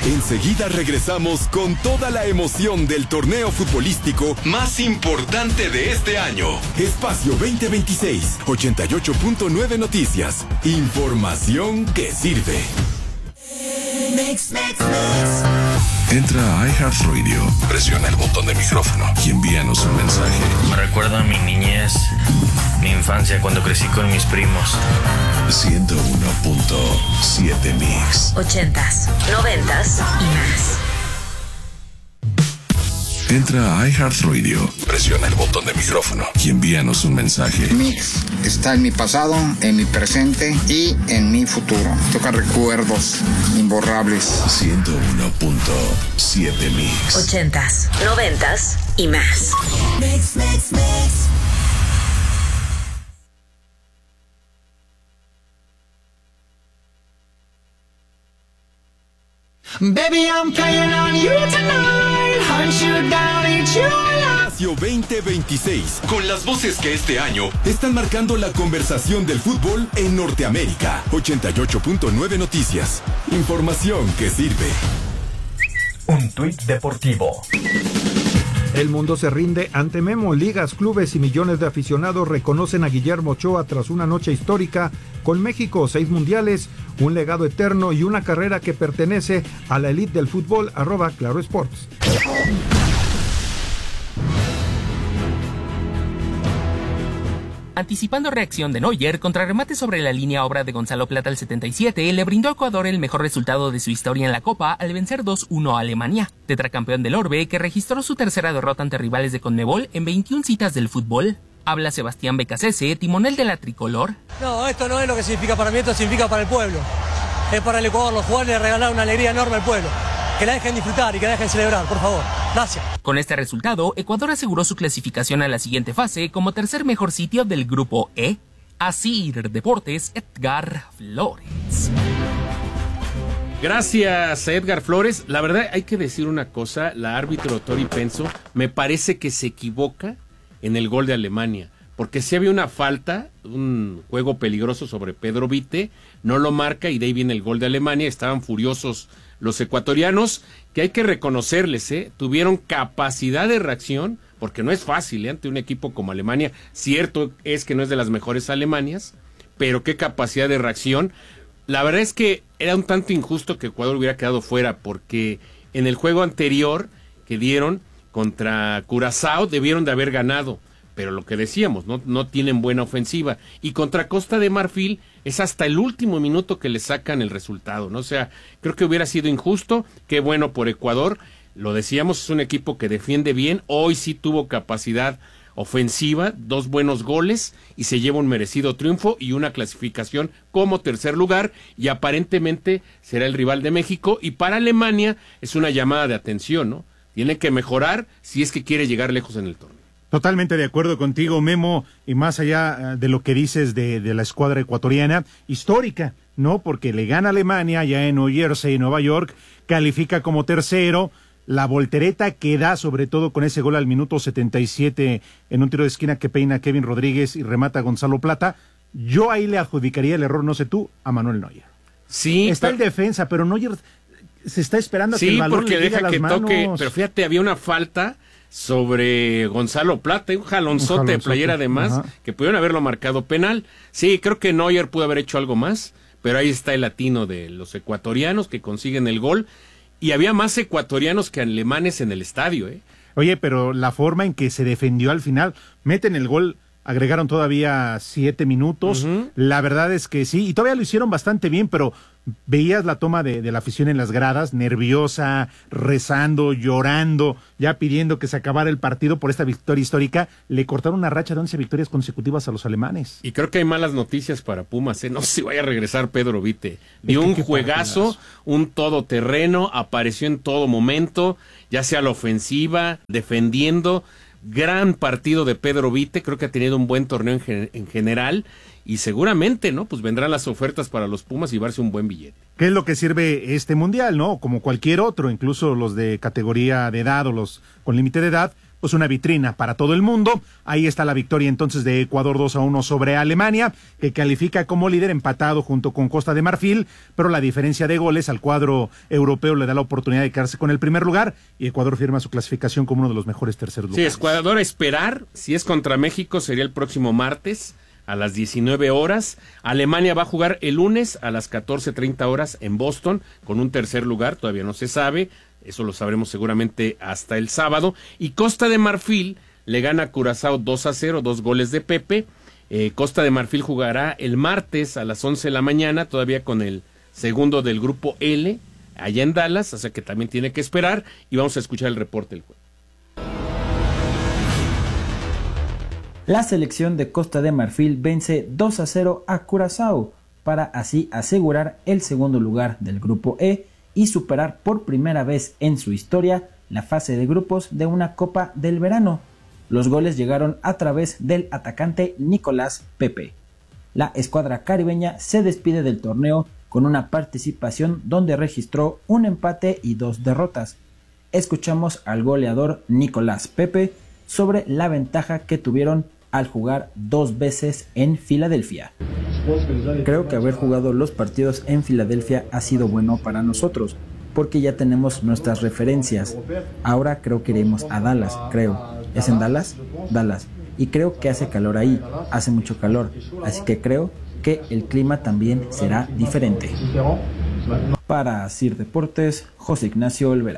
Enseguida regresamos con toda la emoción del torneo futbolístico más importante de este año. Espacio 2026, 88.9 Noticias. Información que sirve. Mix. Entra a iHeartRadio, presiona el botón de micrófono y envíanos un mensaje. Me recuerda a mi niñez, mi infancia cuando crecí con mis primos. 101.7 Mix. 80s, 90s y más. Entra a iHeartRadio, presiona el botón de micrófono y envíanos un mensaje. Mix está en mi pasado, en mi presente y en mi futuro. Toca recuerdos imborrables. 101.7 Mix. 80s, 90s y más. Mix. Baby, I'm playing on you tonight. Hunt you down, eat you alive. Espacio 2026, con las voces que este año están marcando la conversación del fútbol en Norteamérica. 88.9 Noticias. Información que sirve. Un tuit deportivo. El mundo se rinde ante Memo. Ligas, clubes y millones de aficionados reconocen a Guillermo Ochoa tras una noche histórica con México, 6 mundiales, un legado eterno y una carrera que pertenece a la élite del fútbol. @Claro Sports. Anticipando reacción de Neuer, contrarremate sobre la línea obra de Gonzalo Plata al 77, le brindó a Ecuador el mejor resultado de su historia en la Copa al vencer 2-1 a Alemania, tetracampeón del Orbe que registró su tercera derrota ante rivales de Conmebol en 21 citas del fútbol. Habla Sebastián Becasese, timonel de la tricolor. No, esto no es lo que significa para mí, esto significa para el pueblo. Es para el Ecuador, los jugadores le regalaron una alegría enorme al pueblo. Que la dejen disfrutar y que la dejen celebrar, por favor. Gracias. Con este resultado, Ecuador aseguró su clasificación a la siguiente fase como tercer mejor sitio del grupo E. Asir Deportes, Edgar Flores. Gracias a Edgar Flores. La verdad, hay que decir una cosa, la árbitro Tori Penso me parece que se equivoca en el gol de Alemania, porque si había una falta, un juego peligroso sobre Pedro Vite, no lo marca y de ahí viene el gol de Alemania. Estaban furiosos los ecuatorianos, que hay que reconocerles, tuvieron capacidad de reacción, porque no es fácil, ante un equipo como Alemania. Cierto es que no es de las mejores Alemanias, pero qué capacidad de reacción. La verdad es que era un tanto injusto que Ecuador hubiera quedado fuera, porque en el juego anterior que dieron contra Curazao debieron de haber ganado, pero lo que decíamos, no tienen buena ofensiva, y contra Costa de Marfil es hasta el último minuto que le sacan el resultado, ¿no? O sea, creo que hubiera sido injusto. Qué bueno por Ecuador, lo decíamos, es un equipo que defiende bien, hoy sí tuvo capacidad ofensiva, 2 buenos goles y se lleva un merecido triunfo y una clasificación como tercer lugar, y aparentemente será el rival de México, y para Alemania es una llamada de atención, ¿no? Tiene que mejorar si es que quiere llegar lejos en el torneo. Totalmente de acuerdo contigo, Memo, y más allá de lo que dices de la escuadra ecuatoriana, histórica, ¿no? Porque le gana a Alemania ya en New Jersey, Nueva York, califica como tercero, la voltereta que da, sobre todo con ese gol al minuto 77 en un tiro de esquina que peina Kevin Rodríguez y remata Gonzalo Plata. Yo ahí le adjudicaría el error, no sé tú, a Manuel Neuer. Sí. Está en defensa, pero Neuer se está esperando a que el balón le llegue a las manos. Toque, pero fíjate, había una falta sobre Gonzalo Plata, un jalonzote de playera además, ajá, que pudieron haberlo marcado penal. Sí, creo que Neuer pudo haber hecho algo más, pero ahí está el latino de los ecuatorianos que consiguen el gol, y había más ecuatorianos que alemanes en el estadio, Oye, pero la forma en que se defendió al final, meten el gol, agregaron todavía 7 minutos, la verdad es que sí, y todavía lo hicieron bastante bien, pero veías la toma de la afición en las gradas, nerviosa, rezando, llorando, ya pidiendo que se acabara el partido por esta victoria histórica. Le cortaron una racha de 11 victorias consecutivas a los alemanes. Y creo que hay malas noticias para Pumas, no sé si vaya a regresar Pedro Vite. Dio un juegazo, un todoterreno, apareció en todo momento, ya sea la ofensiva, defendiendo. Gran partido de Pedro Vite, creo que ha tenido un buen torneo en general, y seguramente, ¿no? Pues vendrán las ofertas para los Pumas y llevarse un buen billete. ¿Qué es lo que sirve este mundial, no? Como cualquier otro, incluso los de categoría de edad o los con límite de edad, pues una vitrina para todo el mundo. Ahí está la victoria entonces de Ecuador 2-1 sobre Alemania, que califica como líder empatado junto con Costa de Marfil, pero la diferencia de goles al cuadro europeo le da la oportunidad de quedarse con el primer lugar y Ecuador firma su clasificación como uno de los mejores terceros lugares. Sí, Ecuador a esperar, si es contra México sería el próximo martes a las 19 horas. Alemania va a jugar el lunes a las 14:30 horas en Boston con un tercer lugar, todavía no se sabe, eso lo sabremos seguramente hasta el sábado. Y Costa de Marfil le gana a Curazao 2-0, 2 goles de Pepe. Costa de Marfil jugará el martes a las 11 de la mañana, todavía con el segundo del grupo L, allá en Dallas, o sea que también tiene que esperar, y vamos a escuchar el reporte del juego. La selección de Costa de Marfil vence 2-0 a Curazao para así asegurar el segundo lugar del grupo E y superar por primera vez en su historia la fase de grupos de una Copa del Verano. Los goles llegaron a través del atacante Nicolás Pepe. La escuadra caribeña se despide del torneo con una participación donde registró un empate y 2 derrotas. Escuchamos al goleador Nicolás Pepe sobre la ventaja que tuvieron al jugar 2 veces en Filadelfia. Creo que haber jugado los partidos en Filadelfia ha sido bueno para nosotros, porque ya tenemos nuestras referencias. Ahora creo que iremos a Dallas, creo. ¿Es en Dallas? Dallas. Y creo que hace calor ahí, hace mucho calor, así que creo que el clima también será diferente. Para Sir Deportes, José Ignacio Olvera.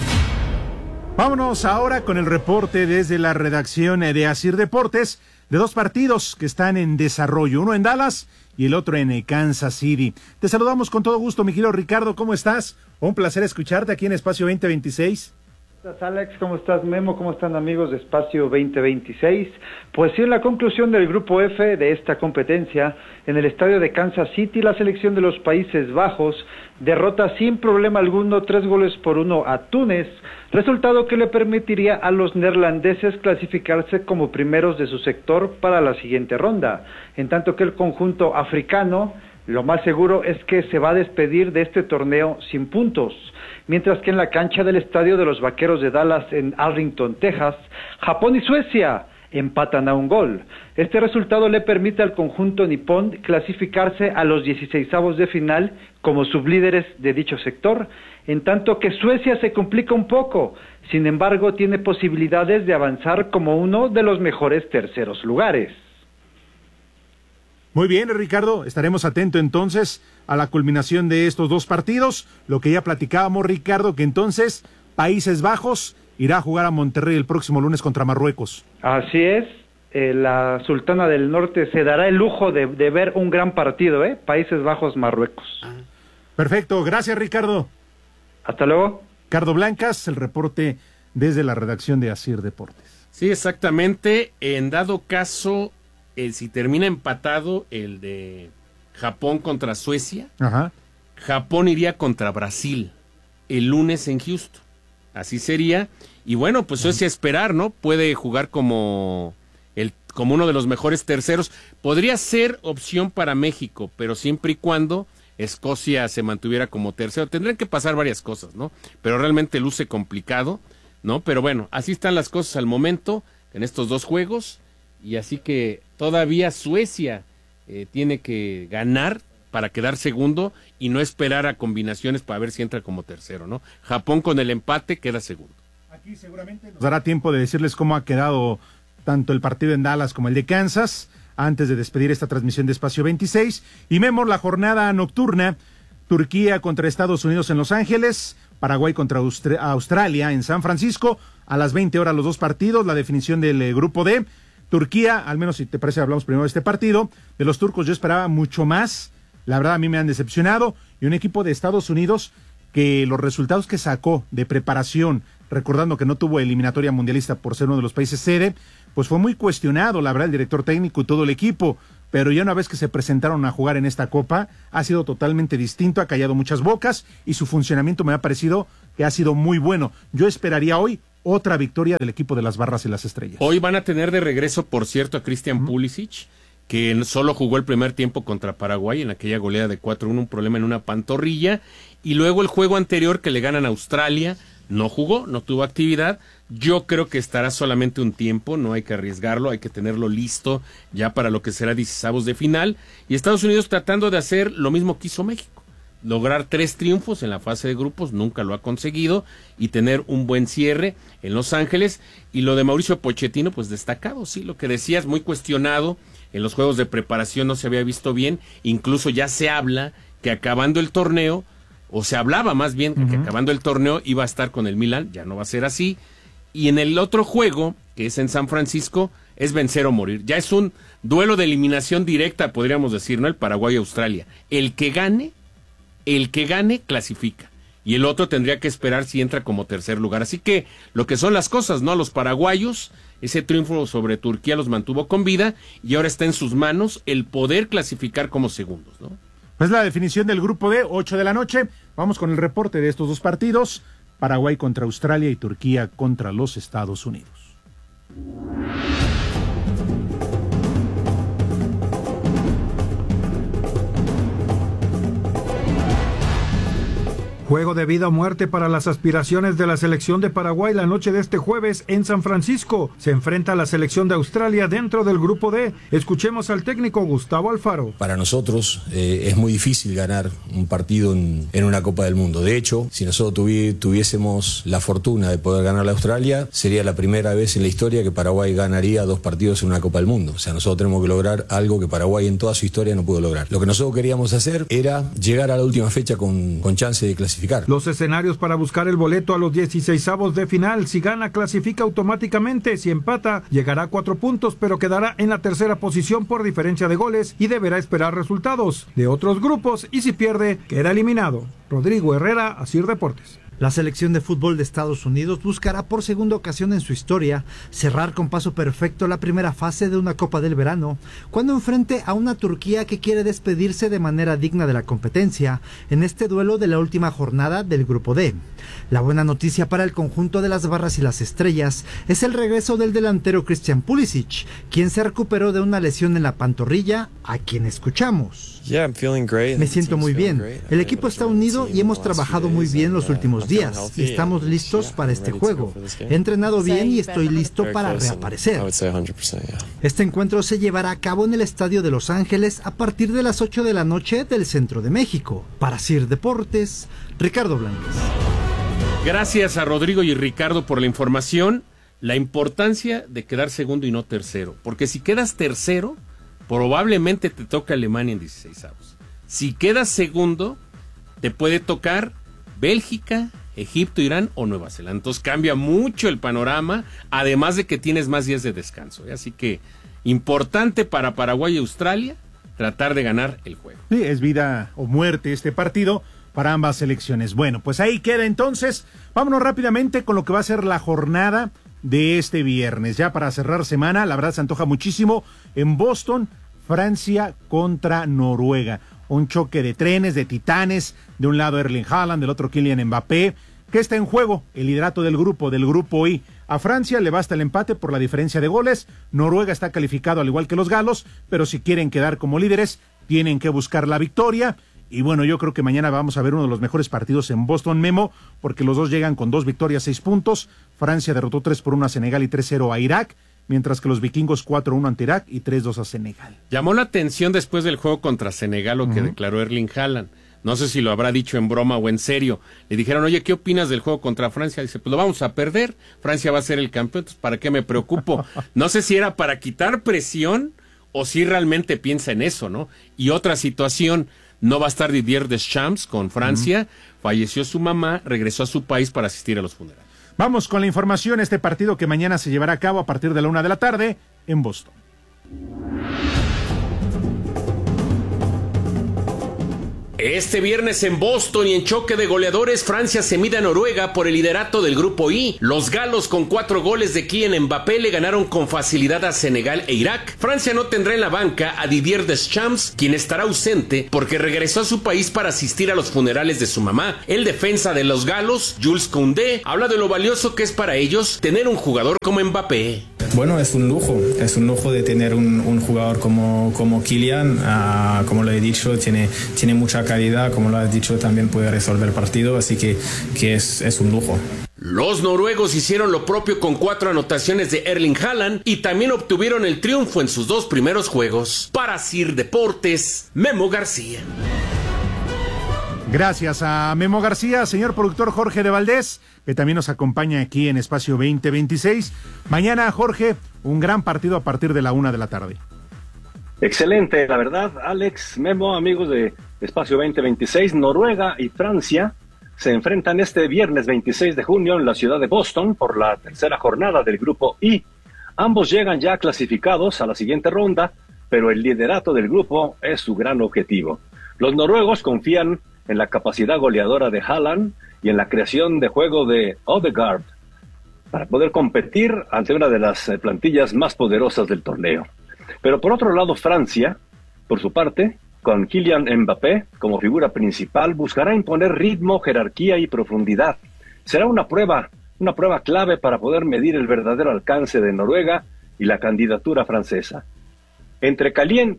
Vámonos ahora con el reporte desde la redacción de Asir Deportes de 2 partidos que están en desarrollo, uno en Dallas y el otro en Kansas City. Te saludamos con todo gusto, mi querido Ricardo, ¿cómo estás? Un placer escucharte aquí en Espacio 2026. ¿Cómo estás, Alex? ¿Cómo estás, Memo? ¿Cómo están, amigos de Espacio 2026? Pues sí, en la conclusión del Grupo F de esta competencia, en el estadio de Kansas City, la selección de los Países Bajos derrota sin problema alguno 3-1 a Túnez, resultado que le permitiría a los neerlandeses clasificarse como primeros de su sector para la siguiente ronda, en tanto que el conjunto africano, lo más seguro es que se va a despedir de este torneo sin puntos, mientras que en la cancha del estadio de los Vaqueros de Dallas en Arlington, Texas, Japón y Suecia empatan a 1 gol. Este resultado le permite al conjunto nipón clasificarse a los 16avos de final como sublíderes de dicho sector, en tanto que Suecia se complica un poco, sin embargo tiene posibilidades de avanzar como uno de los mejores terceros lugares. Muy bien, Ricardo, estaremos atentos entonces a la culminación de estos 2 partidos, lo que ya platicábamos, Ricardo, que entonces Países Bajos irá a jugar a Monterrey el próximo lunes contra Marruecos. Así es, la Sultana del Norte se dará el lujo de ver un gran partido, Países Bajos-Marruecos. Perfecto, gracias, Ricardo. Hasta luego. Ricardo Blancas, el reporte desde la redacción de Asir Deportes. Sí, exactamente, en dado caso, si termina empatado el de Japón contra Suecia, Japón iría contra Brasil el lunes en Houston. Así sería. Y bueno, pues Suecia esperar, ¿no? Puede jugar como uno de los mejores terceros. Podría ser opción para México, pero siempre y cuando Escocia se mantuviera como tercero. Tendrían que pasar varias cosas, ¿no? Pero realmente luce complicado, ¿no? Pero bueno, así están las cosas al momento en estos 2 juegos. Y así que todavía Suecia tiene que ganar para quedar segundo y no esperar a combinaciones para ver si entra como tercero, ¿no? Japón con el empate queda segundo. Aquí seguramente nos dará tiempo de decirles cómo ha quedado tanto el partido en Dallas como el de Kansas antes de despedir esta transmisión de Espacio 26. Y vemos la jornada nocturna: Turquía contra Estados Unidos en Los Ángeles, Paraguay contra Australia en San Francisco, a las 20 horas los 2 partidos, la definición del grupo D. Turquía, al menos si te parece hablamos primero de este partido, de los turcos yo esperaba mucho más, la verdad a mí me han decepcionado, y un equipo de Estados Unidos que los resultados que sacó de preparación, recordando que no tuvo eliminatoria mundialista por ser uno de los países sede, pues fue muy cuestionado, la verdad, el director técnico y todo el equipo, pero ya una vez que se presentaron a jugar en esta Copa, ha sido totalmente distinto, ha callado muchas bocas, y su funcionamiento me ha parecido que ha sido muy bueno. Yo esperaría hoy otra victoria del equipo de las Barras y las Estrellas. Hoy van a tener de regreso, por cierto, a Christian Pulisic, que solo jugó el primer tiempo contra Paraguay en aquella goleada de 4-1, un problema en una pantorrilla, y luego el juego anterior que le ganan a Australia no jugó, no tuvo actividad. Yo creo que estará solamente un tiempo, no hay que arriesgarlo, hay que tenerlo listo ya para lo que será 16avos de final. Y Estados Unidos tratando de hacer lo mismo que hizo México, lograr 3 triunfos en la fase de grupos, nunca lo ha conseguido, y tener un buen cierre en Los Ángeles. Y lo de Mauricio Pochettino, pues destacado, sí, lo que decías, muy cuestionado, en los juegos de preparación no se había visto bien, incluso ya se habla que acabando el torneo, o se hablaba más bien que acabando el torneo iba a estar con el Milan, ya no va a ser así. Y en el otro juego, que es en San Francisco, es vencer o morir. Ya es un duelo de eliminación directa, podríamos decir, ¿no? El Paraguay-Australia. El que gane clasifica. Y el otro tendría que esperar si entra como tercer lugar. Así que lo que son las cosas, ¿no? Los paraguayos, ese triunfo sobre Turquía los mantuvo con vida y ahora está en sus manos el poder clasificar como segundos, ¿no? Pues la definición del grupo D, 8 de la noche. Vamos con el reporte de estos dos partidos. Paraguay contra Australia y Turquía contra los Estados Unidos. Juego de vida o muerte para las aspiraciones de la selección de Paraguay la noche de este jueves en San Francisco. Se enfrenta a la selección de Australia dentro del grupo D. Escuchemos al técnico Gustavo Alfaro. Para nosotros es muy difícil ganar un partido en una Copa del Mundo. De hecho, si nosotros tuviésemos la fortuna de poder ganar a Australia, sería la primera vez en la historia que Paraguay ganaría 2 partidos en una Copa del Mundo. O sea, nosotros tenemos que lograr algo que Paraguay en toda su historia no pudo lograr. Lo que nosotros queríamos hacer era llegar a la última fecha con chance de clasificar. Los escenarios para buscar el boleto a los 16avos de final: si gana, clasifica automáticamente; si empata, llegará a 4 puntos, pero quedará en la tercera posición por diferencia de goles y deberá esperar resultados de otros grupos, y si pierde, queda eliminado. Rodrigo Herrera, Asir Deportes. La selección de fútbol de Estados Unidos buscará por segunda ocasión en su historia cerrar con paso perfecto la primera fase de una Copa del Verano, cuando enfrente a una Turquía que quiere despedirse de manera digna de la competencia en este duelo de la última jornada del Grupo D. La buena noticia para el conjunto de las barras y las estrellas es el regreso del delantero Christian Pulisic, quien se recuperó de una lesión en la pantorrilla, a quien escuchamos. Me siento muy bien. El equipo está unido y hemos trabajado muy bien los últimos días y estamos listos para este juego. He entrenado bien y estoy listo para reaparecer. Este encuentro se llevará a cabo en el Estadio de Los Ángeles a partir de las 8 de la noche del centro de México. Para Sir Deportes, Ricardo Blanques. Gracias a Rodrigo y Ricardo por la información. La importancia de quedar segundo y no tercero, porque si quedas tercero, probablemente te toca Alemania en 16avos. Si quedas segundo, te puede tocar Bélgica, Egipto, Irán o Nueva Zelanda. Entonces cambia mucho el panorama, además de que tienes más días de descanso. Así que importante para Paraguay y Australia tratar de ganar el juego. Sí, es vida o muerte este partido para ambas selecciones. Bueno, pues ahí queda entonces. Vámonos rápidamente con lo que va a ser la jornada de este viernes. Ya para cerrar semana, la verdad se antoja muchísimo en Boston, Francia contra Noruega. Un choque de trenes, de titanes, de un lado Erling Haaland, del otro Kylian Mbappé. ¿Qué está en juego? El liderato del grupo I. A Francia le basta el empate por la diferencia de goles. Noruega está calificado al igual que los galos, pero si quieren quedar como líderes, tienen que buscar la victoria. Y bueno, yo creo que mañana vamos a ver uno de los mejores partidos en Boston, Memo, porque los dos llegan con 2 victorias, 6 puntos. Francia derrotó 3-1 a Senegal y 3-0 a Irak, mientras que los vikingos 4-1 ante Irak y 3-2 a Senegal. Llamó la atención después del juego contra Senegal lo que declaró Erling Haaland. No sé si lo habrá dicho en broma o en serio. Le dijeron, oye, ¿qué opinas del juego contra Francia? Dice, pues lo vamos a perder. Francia va a ser el campeón, entonces ¿para qué me preocupo? No sé si era para quitar presión o si realmente piensa en eso, ¿no? Y otra situación, no va a estar Didier Deschamps con Francia. Falleció su mamá, regresó a su país para asistir a los funerales. Vamos con la información, este partido que mañana se llevará a cabo a partir de la 1 de la tarde en Boston. Este viernes en Boston y en choque de goleadores, Francia se mide a Noruega por el liderato del grupo I. Los galos con 4 goles de Kylian Mbappé le ganaron con facilidad a Senegal e Irak. Francia no tendrá en la banca a Didier Deschamps, quien estará ausente porque regresó a su país para asistir a los funerales de su mamá. El defensa de los galos, Jules Koundé, habla de lo valioso que es para ellos tener un jugador como Mbappé. bueno, es un lujo de tener un jugador como Kylian, como lo he dicho, tiene mucha calidad, como lo has dicho, también puede resolver el partido, así que es un lujo. Los noruegos hicieron lo propio con 4 anotaciones de Erling Haaland y también obtuvieron el triunfo en sus 2 primeros juegos. Para Sir Deportes, Memo García. Gracias a Memo García, señor productor Jorge de Valdés, que también nos acompaña aquí en Espacio 2026. Mañana, Jorge, un gran partido a partir de la 1 de la tarde. Excelente, la verdad, Alex, Memo, amigos de Espacio 2026, Noruega y Francia se enfrentan este viernes 26 de junio en la ciudad de Boston por la tercera jornada del Grupo I. Ambos llegan ya clasificados a la siguiente ronda, pero el liderato del grupo es su gran objetivo. Los noruegos confían en la capacidad goleadora de Haaland y en la creación de juego de Odegaard para poder competir ante una de las plantillas más poderosas del torneo. Pero por otro lado, Francia, por su parte, con Kylian Mbappé como figura principal, buscará imponer ritmo, jerarquía y profundidad. Será una prueba clave para poder medir el verdadero alcance de Noruega y la candidatura francesa. Entra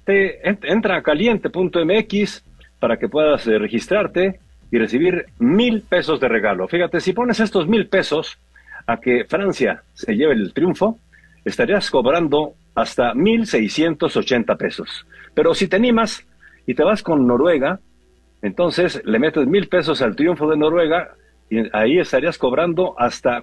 a caliente.mx para que puedas registrarte y recibir 1,000 pesos de regalo. Fíjate, si pones estos 1,000 pesos a que Francia se lleve el triunfo, estarías cobrando hasta 1,680 pesos. Pero si te animas y te vas con Noruega, entonces le metes 1,000 pesos al triunfo de Noruega y ahí estarías cobrando hasta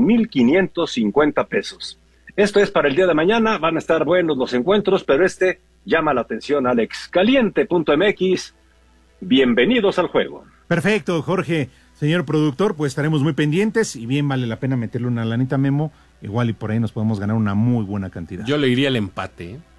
4,550 pesos. Esto es para el día de mañana, van a estar buenos los encuentros, pero este llama la atención, Alex. Caliente.mx, bienvenidos al juego. Perfecto, Jorge. Señor productor, pues estaremos muy pendientes y bien vale la pena meterle una lanita, Memo. Igual y por ahí nos podemos ganar una muy buena cantidad. Yo le iría al empate, ¿eh?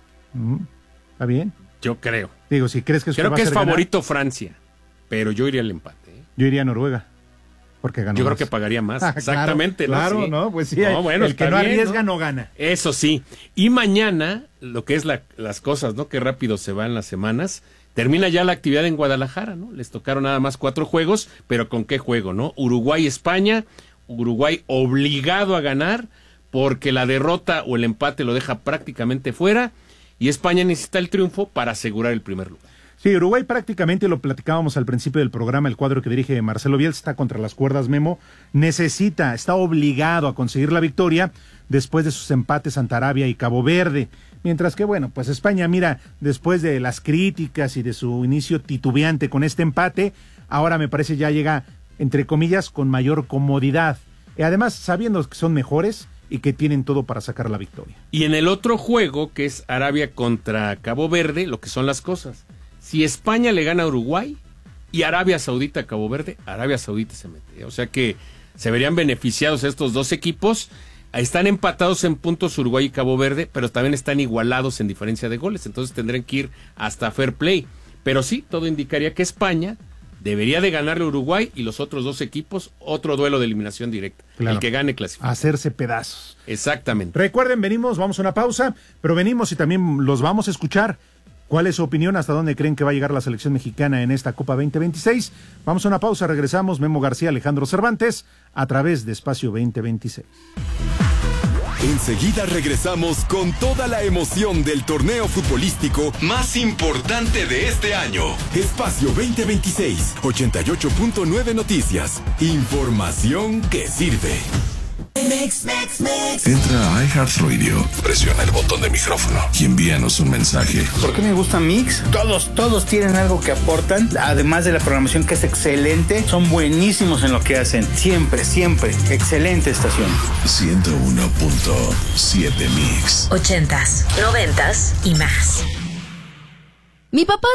¿Está bien? Yo creo. Digo, si crees que eso creo va que a es ser favorito ganar, Francia, pero yo iría al empate, ¿eh? Yo iría a Noruega, porque ganó. Yo más. creo que pagaría más, exactamente. Claro, ¿sí? ¿no? Pues sí, no, bueno, el que no bien, arriesga no gana. Eso sí. Y mañana, lo que es las cosas, ¿no? Qué rápido se van las semanas. Termina ya la actividad en Guadalajara, ¿no? Les tocaron nada más 4 juegos, pero ¿con qué juego, no? Uruguay-España, Uruguay obligado a ganar, porque la derrota o el empate lo deja prácticamente fuera, y España necesita el triunfo para asegurar el primer lugar. Sí, Uruguay prácticamente, lo platicábamos al principio del programa, el cuadro que dirige Marcelo Bielsa está contra las cuerdas, Memo, está obligado a conseguir la victoria después de sus empates ante Arabia y Cabo Verde, mientras que bueno, pues España, mira, después de las críticas y de su inicio titubeante con este empate, ahora me parece ya llega, entre comillas, con mayor comodidad, y además sabiendo que son mejores y que tienen todo para sacar la victoria. Y en el otro juego, que es Arabia contra Cabo Verde, lo que son las cosas, si España le gana a Uruguay y Arabia Saudita a Cabo Verde, Arabia Saudita se mete. O sea que se verían beneficiados estos dos equipos. Están empatados en puntos Uruguay y Cabo Verde, pero también están igualados en diferencia de goles. Entonces tendrán que ir hasta fair play. Pero sí, todo indicaría que España debería de ganarle a Uruguay y los otros dos equipos, otro duelo de eliminación directa. Claro. El que gane clasifica. Hacerse pedazos. Exactamente. Recuerden, vamos a una pausa, pero venimos y también los vamos a escuchar. ¿Cuál es su opinión? ¿Hasta dónde creen que va a llegar la selección mexicana en esta Copa 2026? Vamos a una pausa, regresamos. Memo García, Alejandro Cervantes, a través de Espacio 2026. Enseguida regresamos con toda la emoción del torneo futbolístico más importante de este año. Espacio 2026, 88.9 Noticias. Información que sirve. Entra a iHeartRadio, presiona el botón de micrófono y envíanos un mensaje. ¿Por qué me gusta Mix? Todos tienen algo que aportan, además de la programación que es excelente, son buenísimos en lo que hacen. Siempre, excelente estación. 101.7 Mix. 80s, 90s y más. Mi papá...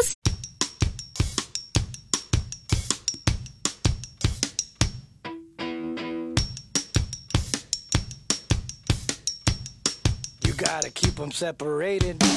Gotta keep them separated.